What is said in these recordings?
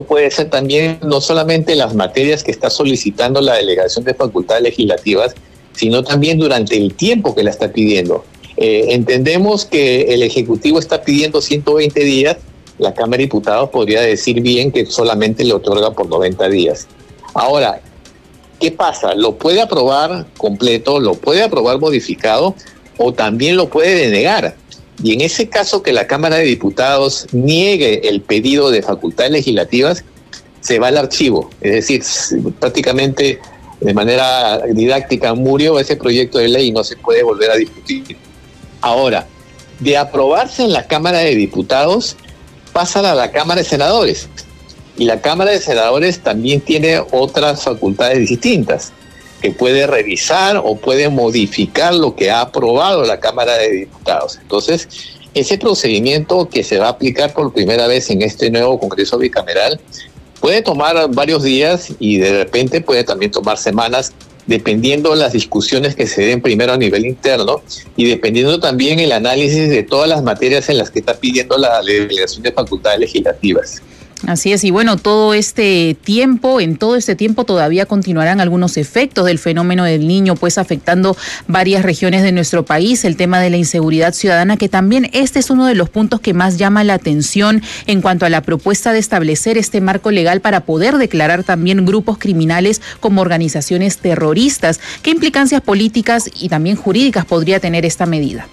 puede ser también no solamente las materias que está solicitando la delegación de facultades legislativas, sino también durante el tiempo que la está pidiendo. Entendemos que el Ejecutivo está pidiendo 120 días, la Cámara de Diputados podría decir bien que solamente le otorga por 90 días. Ahora, ¿qué pasa? Lo puede aprobar completo, lo puede aprobar modificado o también lo puede denegar. Y en ese caso que la Cámara de Diputados niegue el pedido de facultades legislativas, se va al archivo. Es decir, prácticamente de manera didáctica murió ese proyecto de ley y no se puede volver a discutir. Ahora, de aprobarse en la Cámara de Diputados, pasa a la Cámara de Senadores. Y la Cámara de Senadores también tiene otras facultades distintas, que puede revisar o puede modificar lo que ha aprobado la Cámara de Diputados. Entonces, ese procedimiento que se va a aplicar por primera vez en este nuevo Congreso bicameral puede tomar varios días y de repente puede también tomar semanas, dependiendo de las discusiones que se den primero a nivel interno y dependiendo también el análisis de todas las materias en las que está pidiendo la delegación de facultades legislativas. Así es, y bueno, en todo este tiempo todavía continuarán algunos efectos del fenómeno del Niño, pues afectando varias regiones de nuestro país, el tema de la inseguridad ciudadana, que también este es uno de los puntos que más llama la atención en cuanto a la propuesta de establecer este marco legal para poder declarar también grupos criminales como organizaciones terroristas. ¿Qué implicancias políticas y también jurídicas podría tener esta medida?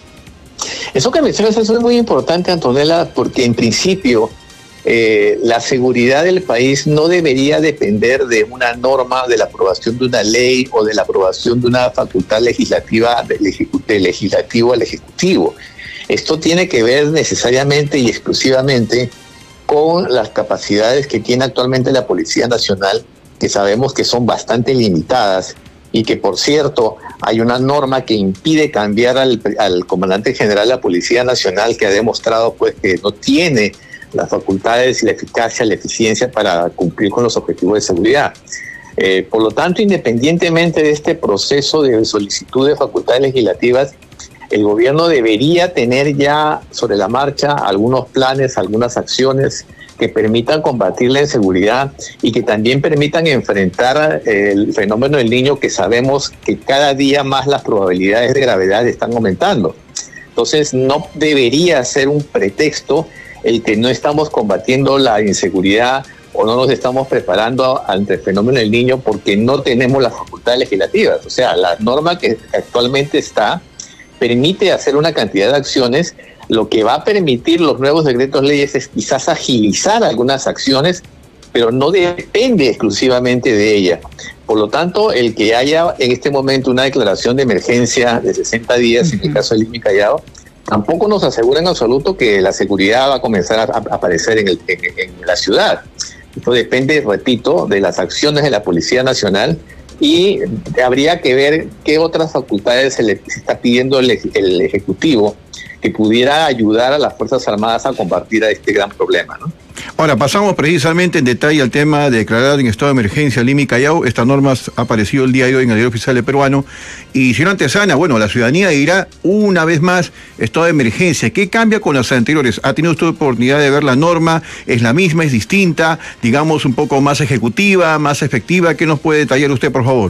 Eso que mencionas es muy importante, Antonella, porque en principio la seguridad del país no debería depender de una norma, de la aprobación de una ley o de la aprobación de una facultad legislativa del legislativo al ejecutivo. Esto tiene que ver necesariamente y exclusivamente con las capacidades que tiene actualmente la Policía Nacional, que sabemos que son bastante limitadas y que, por cierto, hay una norma que impide cambiar al comandante general de la Policía Nacional, que ha demostrado pues que no tiene las facultades y la eficacia, la eficiencia para cumplir con los objetivos de seguridad. Por lo tanto, independientemente de este proceso de solicitud de facultades legislativas, el gobierno debería tener ya sobre la marcha algunos planes, algunas acciones que permitan combatir la inseguridad y que también permitan enfrentar el fenómeno del Niño, que sabemos que cada día más las probabilidades de gravedad están aumentando. Entonces, no debería ser un pretexto el que no estamos combatiendo la inseguridad o no nos estamos preparando ante el fenómeno del Niño porque no tenemos las facultades legislativas. O sea, la norma que actualmente está permite hacer una cantidad de acciones. Lo que va a permitir los nuevos decretos leyes es quizás agilizar algunas acciones, pero no depende exclusivamente de ella. Por lo tanto, el que haya en este momento una declaración de emergencia de 60 días, en el caso del INMI Callao, tampoco nos asegura en absoluto que la seguridad va a comenzar a aparecer en la ciudad. Esto depende, repito, de las acciones de la Policía Nacional y habría que ver qué otras facultades se está pidiendo el Ejecutivo que pudiera ayudar a las Fuerzas Armadas a combatir a este gran problema, ¿no? Ahora, pasamos precisamente en detalle al tema de declarar en estado de emergencia al INMI Callao. Esta norma ha aparecido el día de hoy en el Diario Oficial Peruano. Y señor Antezana, bueno, la ciudadanía dirá una vez más estado de emergencia. ¿Qué cambia con las anteriores? ¿Ha tenido usted oportunidad de ver la norma? ¿Es la misma? ¿Es distinta? Digamos, un poco más ejecutiva, más efectiva. ¿Qué nos puede detallar usted, por favor?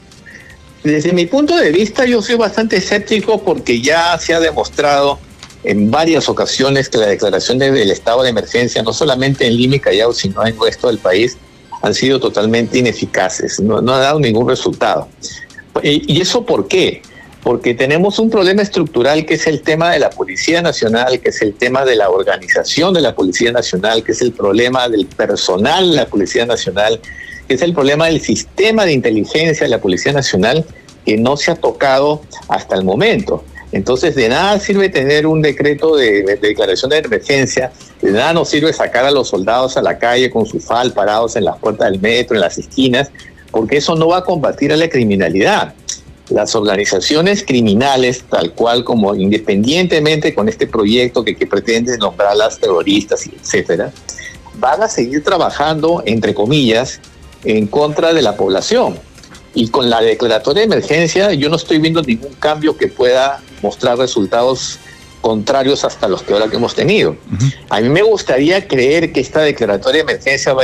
Desde mi punto de vista, yo soy bastante escéptico porque ya se ha demostrado en varias ocasiones que la declaración del estado de emergencia, no solamente en Lima y Callao, sino en el resto del país, han sido totalmente ineficaces, no ha dado ningún resultado. ¿Y eso por qué? Porque tenemos un problema estructural que es el tema de la Policía Nacional, que es el tema de la organización de la Policía Nacional, que es el problema del personal de la Policía Nacional, que es el problema del sistema de inteligencia de la Policía Nacional, que no se ha tocado hasta el momento. Entonces, de nada sirve tener un decreto de declaración de emergencia, de nada nos sirve sacar a los soldados a la calle con su FAL parados en las puertas del metro, en las esquinas, porque eso no va a combatir a la criminalidad. Las organizaciones criminales, tal cual como independientemente con este proyecto que pretende nombrarlas terroristas, etcétera, van a seguir trabajando, entre comillas, en contra de la población. Y con la declaratoria de emergencia yo no estoy viendo ningún cambio que pueda mostrar resultados contrarios hasta los que ahora que hemos tenido. A mí me gustaría creer que esta declaratoria de emergencia va